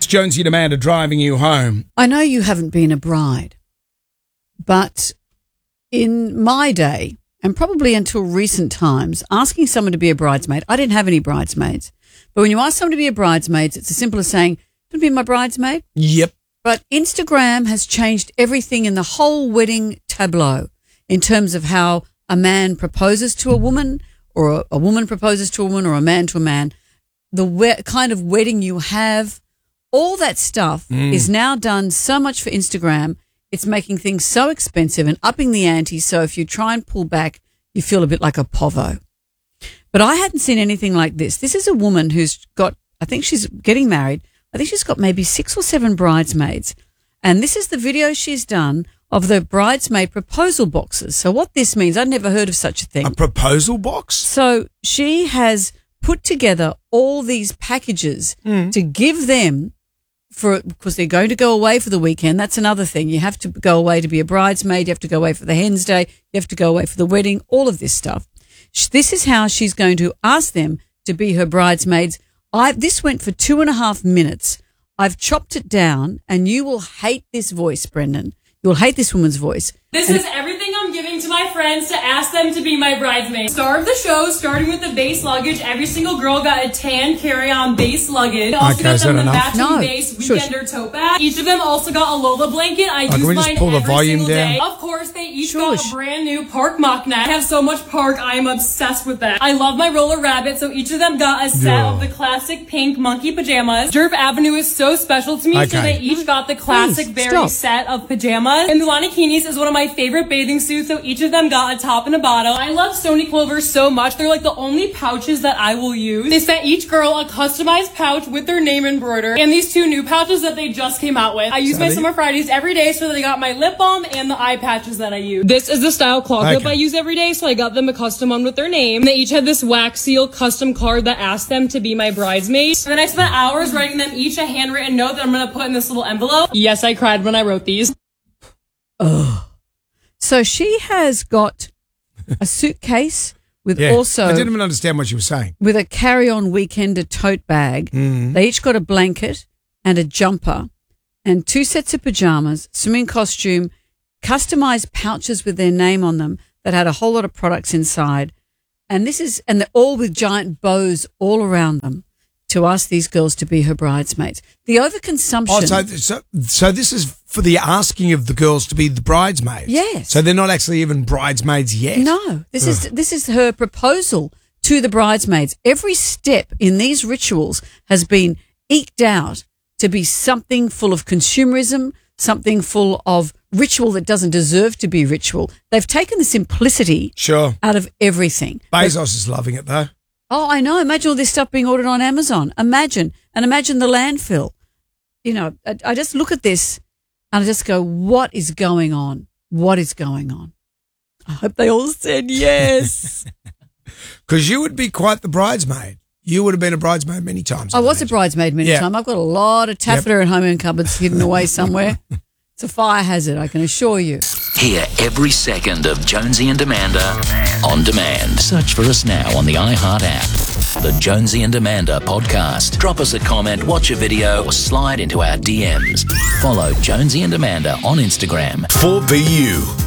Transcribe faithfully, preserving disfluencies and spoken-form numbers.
It's Jonesy and Amanda driving you home. I know you haven't been a bride, but in my day, and probably until recent times, asking someone to be a bridesmaid, I didn't have any bridesmaids, but when you ask someone to be a bridesmaid, it's as simple as saying, "Can you be my bridesmaid?" Yep. But Instagram has changed everything in the whole wedding tableau in terms of how a man proposes to a woman, or a, a woman proposes to a woman, or a man to a man. The we- kind of wedding you have, all that stuff mm. is now done so much for Instagram. It's making things so expensive and upping the ante. So if you try and pull back, you feel a bit like a povo. But I hadn't seen anything like this. This is a woman who's got, I think she's getting married. I think she's got maybe six or seven bridesmaids. And this is the video she's done of the bridesmaid proposal boxes. So what this means, I'd never heard of such a thing. A proposal box? So she has put together all these packages mm. to give them for, because they're going to go away for the weekend. That's another thing. You have to go away to be a bridesmaid. You have to go away for the hen's day. You have to go away for the wedding, all of this stuff. This is how she's going to ask them to be her bridesmaids. I, this went for two and a half minutes. I've chopped it down, and you will hate this voice, Brendan. You'll hate this woman's voice. This and is everything I'm giving to my friends to ask them to be my bridesmaid. Star of the show, starting with the base luggage. Every single girl got a tan carry-on base luggage. I also okay, got them the matching no. base weekender tote bag. Each of them also got a Lola blanket. I oh, use mine every the single down? day. Of course, they each Shush. got a brand new Park mock neck. I have so much Park, I am obsessed with that. I love my Roller Rabbit, so each of them got a set yeah. of the classic pink monkey pajamas. Derp Avenue is so special to me, okay. so they each got the classic Please, berry stop. set of pajamas. And Milani Kinis is one of my favorite bathing suits, so each of them got a top and a bottom. I love Stony Clover so much. They're like the only pouches that I will use. They sent each girl a customized pouch with their name embroidered, and these two new pouches that they just came out with. I use Sorry? my Summer Fridays every day, so they got my lip balm and the eye patches that I use. This is the style claw clip okay. I use every day, so I got them a custom one with their name. And they each had this wax seal custom card that asked them to be my bridesmaids. And then I spent hours writing them each a handwritten note that I'm gonna put in this little envelope. Yes, I cried when I wrote these. Ugh. So she has got a suitcase with yeah, also... I didn't even understand what she was saying. With a carry-on weekender tote bag. Mm. They each got a blanket and a jumper and two sets of pajamas, swimming costume, customized pouches with their name on them that had a whole lot of products inside. And this is, and they're all with giant bows all around them to ask these girls to be her bridesmaids. The overconsumption. Oh, so, so, so this is for the asking of the girls to be the bridesmaids? Yes. So they're not actually even bridesmaids yet? No. This Ugh. is this is her proposal to the bridesmaids. Every step in these rituals has been eked out to be something full of consumerism, something full of ritual that doesn't deserve to be ritual. They've taken the simplicity sure. out of everything. Bezos but, is loving it, though. Oh, I know. Imagine all this stuff being ordered on Amazon. Imagine. And imagine the landfill. You know, I, I just look at this and I just go, what is going on? What is going on? I hope they all said yes. Because you would be quite the bridesmaid. You would have been a bridesmaid many times. I, I was imagine. a bridesmaid many yeah. times. I've got a lot of taffeta yep. at home in cupboards hidden away somewhere. It's a fire hazard, I can assure you. Hear every second of Jonesy and Amanda on demand. Search for us now on the iHeart app. The Jonesy and Amanda podcast. Drop us a comment, watch a video, or slide into our D Ms. Follow Jonesy and Amanda on Instagram. four B U